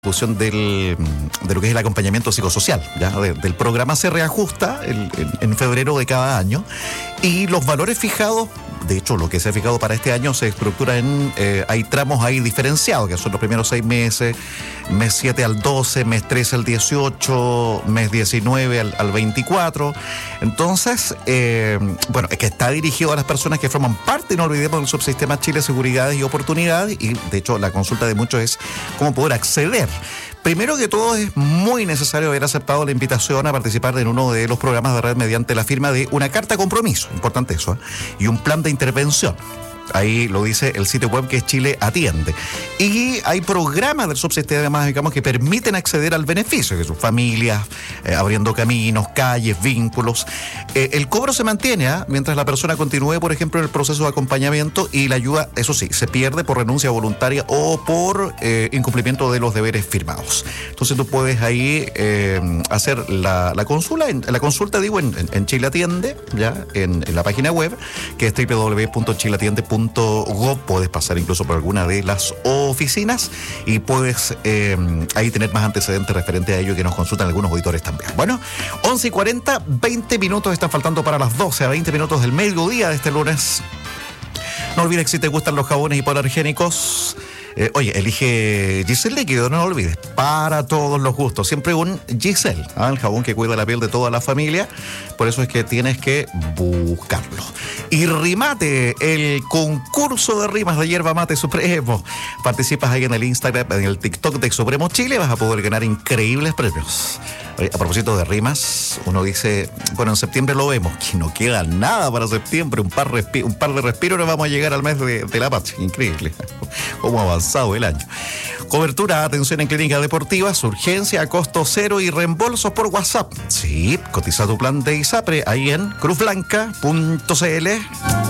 de lo que es el acompañamiento psicosocial, ¿ya? Del programa se reajusta en febrero de cada año y los valores fijados, de hecho lo que se ha fijado para este año se estructura hay tramos ahí diferenciados, que son los primeros 6 meses, mes 7 al 12, mes 13 al 18, mes 19 al 24. Entonces, bueno, es que está dirigido a las personas que forman parte, no olvidemos, del subsistema Chile Seguridades y Oportunidades, y de hecho la consulta de muchos es cómo poder acceder. Primero que todo, es muy necesario haber aceptado la invitación a participar en uno de los programas de red mediante la firma de una carta compromiso, importante eso, y un plan de intervención. Ahí lo dice el sitio web, que es Chile Atiende. Y hay programas del subsistema, digamos, que permiten acceder al beneficio, que sus familias, abriendo caminos, calles, vínculos. El cobro se mantiene mientras la persona continúe, por ejemplo, en el proceso de acompañamiento, y la ayuda, eso sí, se pierde por renuncia voluntaria o por incumplimiento de los deberes firmados. Entonces tú puedes ahí hacer la consulta, digo, en Chile Atiende, ya en la página web, que es www.chileatiende.gov. Puedes pasar incluso por alguna de las oficinas y puedes ahí tener más antecedentes referente a ello, que nos consultan algunos auditores también. Bueno, 11:40, 20 minutos están faltando para las 12, a 20 minutos del mediodía de este lunes. No olvides que si te gustan los jabones hipoalergénicos, oye, elige Giselle Líquido, no lo olvides, para todos los gustos, siempre un Giselle, el jabón que cuida la piel de toda la familia, por eso es que tienes que buscarlo. Y Rimate, el concurso de rimas de Yerba Mate Supremo, participas ahí en el Instagram, en el TikTok de Supremo Chile, vas a poder ganar increíbles premios. A propósito de rimas, uno dice, bueno, en septiembre lo vemos, que no queda nada para septiembre, un par de respiros, nos vamos a llegar al mes de la patria. Increíble cómo ha avanzado el año. Cobertura, atención en clínicas deportivas, urgencia a costo cero y reembolsos por WhatsApp. Sí, cotiza tu plan de ISAPRE ahí en cruzblanca.cl.